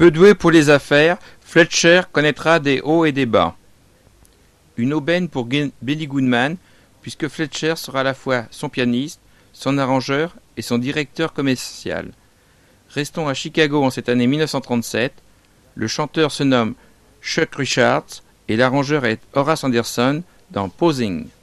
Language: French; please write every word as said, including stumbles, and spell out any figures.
Peu doué pour les affaires, Fletcher connaîtra des hauts et des bas. Une aubaine pour Benny Goodman, puisque Fletcher sera à la fois son pianiste, son arrangeur et son directeur commercial. Restons à Chicago en cette année mille neuf cent trente-sept. Le chanteur se nomme Chuck Richards et l'arrangeur est Horace Anderson dans Posing.